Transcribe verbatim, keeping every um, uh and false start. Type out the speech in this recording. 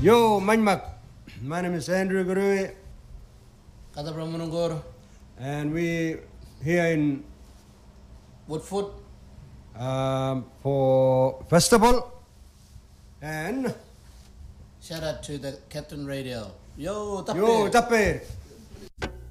Yo, Manmak. My name is Andrew Gurui. Kata Pramunungur. And we here in Woodfoot. Um, for festival. And shout out to the Captain Radio. Yo, Tapir. Yo, Tapir.